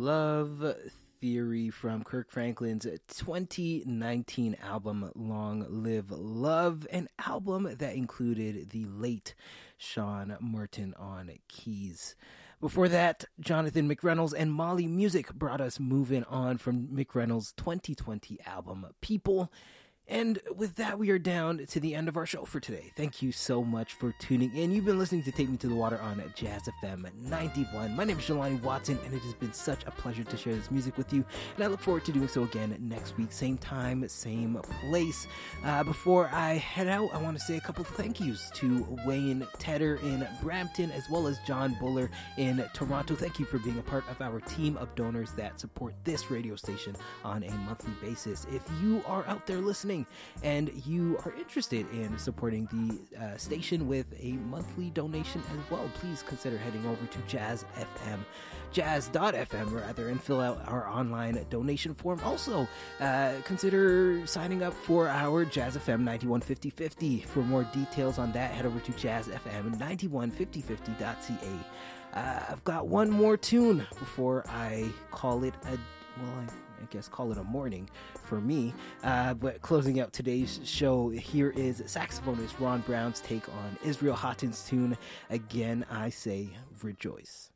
Love Theory from Kirk Franklin's 2019 album Long Live Love, an album that included the late Sean Merton on keys. Before that, Jonathan McReynolds and Molly Music brought us Moving On from McReynolds' 2020 album People. And with that, we are down to the end of our show for today. Thank you so much for tuning in. You've been listening to Take Me to the Water on Jazz FM 91. My name is Jelani Watson, and it has been such a pleasure to share this music with you. And I look forward to doing so again next week, same time, same place. Before I head out, I want to say a couple of thank yous to Wayne Tedder in Brampton, as well as John Buller in Toronto. Thank you for being a part of our team of donors that support this radio station on a monthly basis. If you are out there listening, and you are interested in supporting the station with a monthly donation as well, please consider heading over to jazz.fm rather, and fill out our online donation form. Also, consider signing up for our Jazz FM 915050. For more details on that, head over to jazzfm915050.ca. I've got one more tune before I call it call it a morning for me. But closing out today's show, here is saxophonist Ron Brown's take on Israel Houghton's tune, Again I Say Rejoice.